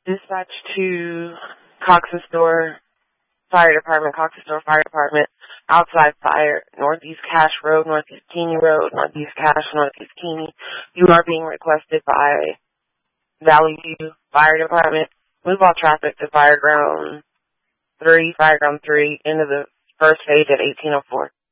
Dispatch to Cox's Store Fire Department, Cox's Store Fire Department, outside fire, Northeast Cache Road, Northeast Keeney Road, Northeast Cache, Northeast Keeney. You are being requested by Valley View Fire Department. Move all traffic to Fireground 3, into the first phase at 1804.